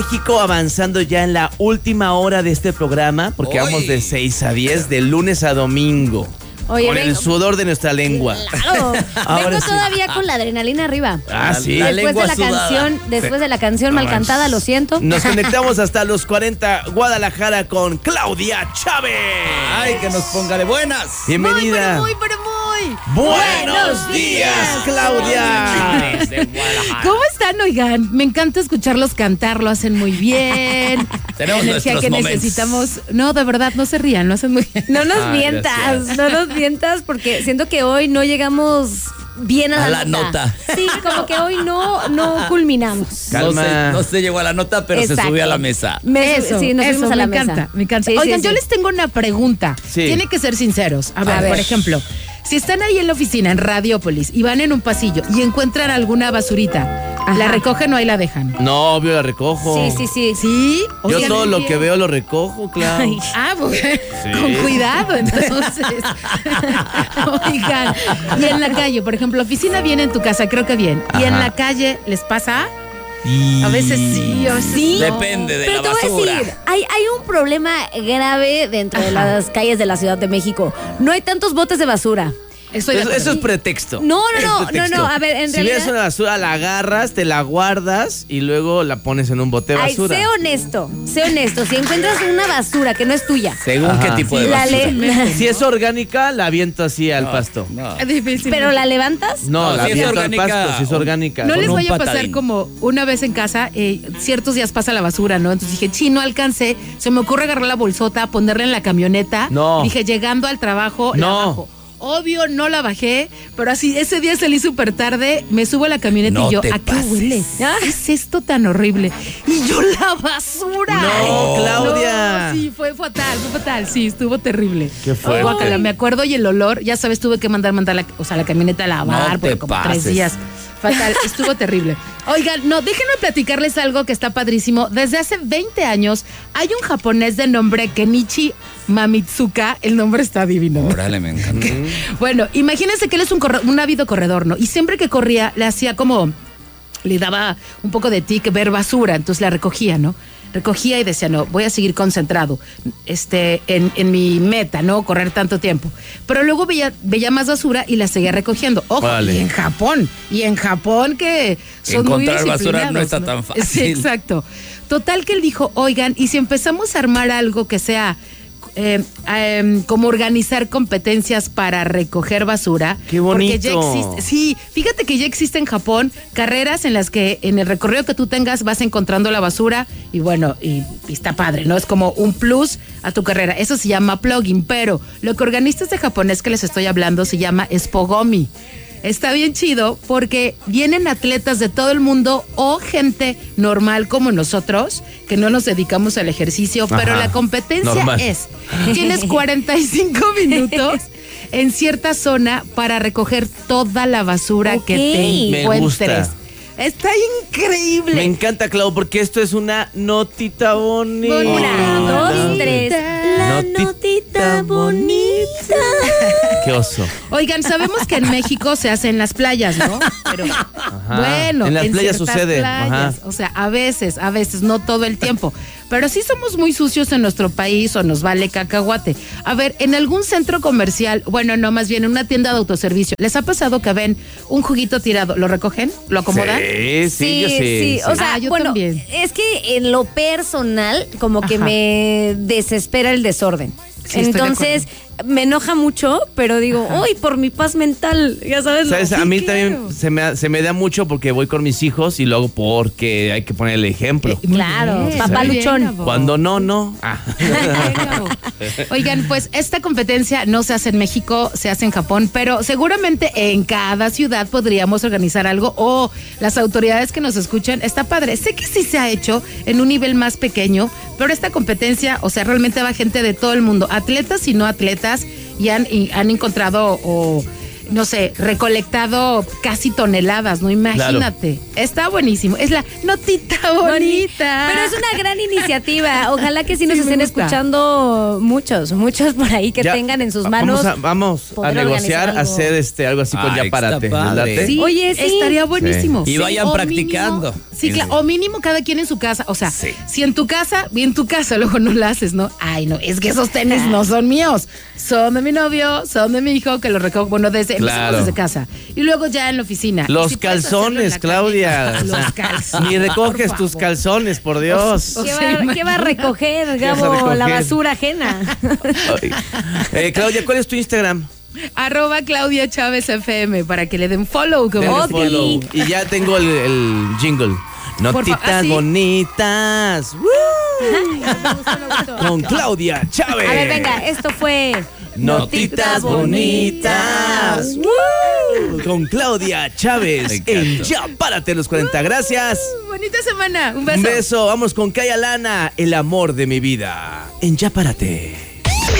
México avanzando ya en la última hora de este programa, porque vamos de 6 a 10, de lunes a domingo. Oye, con el sudor de nuestra lengua. Claro. Vengo todavía con la adrenalina arriba. Sí. Después de la canción mal cantada, lo siento. Nos conectamos hasta los 40 Guadalajara con Claudia Chávez. Ay, que nos ponga de buenas. Bienvenida. Muy. Buenos días, Claudia. ¿Cómo están, oigan? Me encanta escucharlos cantar, lo hacen muy bien. Tenemos energía nuestros que momentos. necesitamos. No, de verdad, no se rían, lo hacen muy bien. No nos mientas, porque siento que hoy no llegamos bien a la nota. Sí, como que hoy no culminamos. Calma. No se llegó a la nota, pero Exacto. se subió a la mesa. Sí, nos fuimos a la mesa. Me encanta. Sí, Oigan, sí. yo les tengo una pregunta. Sí. Tienen que ser sinceros. A ver, por ejemplo, si están ahí en la oficina, en Radiópolis, y van en un pasillo y encuentran alguna basurita, ¿la recogen o ahí la dejan? No, obvio la recojo. Sí. ¿Sí? Yo Oigan, todo lo que veo lo recojo, claro. Pues, con cuidado, entonces. Oigan, y en la calle, por ejemplo, oficina bien en tu casa, creo que bien. Y en Ajá. la calle, ¿les pasa? Y... A veces sí, o sí. Depende de Pero la te voy a basura. decir, hay un problema grave dentro de las calles de la Ciudad de México. No hay tantos botes de basura. Estoy de Eso acuerdo. es pretexto. No, Es pretexto. a ver, en si realidad... ves una basura, la agarras, te la guardas y luego la pones en un bote de Ay, basura. sé honesto. Si encuentras una basura que no es tuya, Según Ajá. qué tipo de la basura. Si es orgánica, la aviento así al pasto. No. Es difícil. pero la levantas, No, No, la si es aviento al orgánica, pasto, si es orgánica. No les con un vaya a pasar patadín. como una vez en casa, ciertos días pasa la basura, ¿no? Entonces dije, no alcancé. Se me ocurre agarrar la bolsota, ponerla en la camioneta. No. Dije, llegando al trabajo, la No. bajo. Obvio, no la bajé, pero así, ese día salí súper tarde, me subo a la camioneta No y yo, te ¿a qué pases. huele? ¿Qué es esto tan horrible? Y yo, la basura. No, Claudia. No, sí, fue fatal, sí, estuvo terrible. Qué fuerte. Guácala, me acuerdo y el olor, ya sabes, tuve que mandar la camioneta a lavar No por te como pases. 3 días. Fatal, estuvo terrible. Oigan, déjenme platicarles algo que está padrísimo. Desde hace 20 años hay un japonés de nombre Kenichi Mamitsuka. El nombre está divino, ¿no? Órale, me encanta. Bueno, imagínense que él es un ávido corredor, ¿no? Y siempre que corría le hacía como, le daba un poco de tic ver basura, entonces la recogía, ¿no? Recogía y decía, no, voy a seguir concentrado en mi meta, ¿no? Correr tanto tiempo. Pero luego veía más basura y la seguía recogiendo. Ojo, Vale. y en Japón que son muy Encontrar basura disciplinados, no está tan fácil. Sí, exacto. Total que él dijo, oigan, y si empezamos a armar algo que sea como organizar competencias para recoger basura. ¡Qué bonito! Porque ya existe, sí, fíjate que ya existe en Japón carreras en las que en el recorrido que tú tengas vas encontrando la basura y bueno, y está padre, ¿no? Es como un plus a tu carrera. Eso se llama plugging, pero lo que organiza este japonés que les estoy hablando se llama Spogomi. Está bien chido porque vienen atletas de todo el mundo o gente normal como nosotros que no nos dedicamos al ejercicio, pero Ajá, la competencia normal. es, tienes 45 minutos en cierta zona para recoger toda la basura Ok. que te Me encuentres. gusta. Está increíble. Me encanta, Clau, porque esto es una notita bonita. 1, 2, 3. La notita bonita. Qué oso. Oigan, sabemos que en México se hace en las playas, ¿no? Pero bueno, En las playas ciertas sucede, playas, ajá. o sea, a veces, no todo el tiempo. Pero sí somos muy sucios en nuestro país o nos vale cacahuate. A ver, en algún centro comercial, bueno, no, más bien en una tienda de autoservicio, ¿les ha pasado que ven un juguito tirado, lo recogen, lo acomodan? Sí, yo sí. O sea, yo bueno, también. es que en lo personal, como que Ajá. me desespera el desorden. Sí, estoy de Entonces, me enoja mucho, pero digo, uy, por mi paz mental, ya sabes. ¿Sabes? Sí, A mí claro. también se me da mucho porque voy con mis hijos y luego porque hay que poner el ejemplo. Muy Claro, bien, papá muy bien, luchón. Gabo. Cuando no. Ah. Oigan, pues esta competencia no se hace en México, se hace en Japón, pero seguramente en cada ciudad podríamos organizar algo o las autoridades que nos escuchan, está padre. Sé que sí se ha hecho en un nivel más pequeño, pero esta competencia, o sea, realmente va gente de todo el mundo, atletas y no atletas, y han encontrado no sé, recolectado casi toneladas, ¿no? Imagínate. Claro. Está buenísimo. Es la notita bonita. Pero es una gran iniciativa. Ojalá que sí nos estén escuchando muchos por ahí que tengan en sus manos. Vamos a negociar, hacer algo así con Ya Párate. Sí, oye, sí. Estaría buenísimo. Sí. Y vayan practicando. Mínimo, sí, claro. O mínimo cada quien en su casa. O sea, si en tu casa, luego no la haces, ¿no? Ay, no, es que esos tenis no son míos. Son de mi novio, son de mi hijo, que los recojo, empezamos desde casa. Y luego ya en la oficina. Los calzones, Claudia. Los calzones. Ni recoges tus calzones, por Dios. ¿Qué va a recoger, Gabo? La basura ajena. Claudia, ¿cuál es tu Instagram? @Claudia Chávez FM, para que le den follow. Follow. Y ya tengo el jingle. Notitas bonitas. Con Claudia Chávez. A ver, venga, esto fue Notitas bonitas. Con Claudia Chávez en Ya Párate los 40. Gracias. Bonita semana. Un beso. Un beso. Vamos con Kaya Lana, el amor de mi vida. En Ya Párate.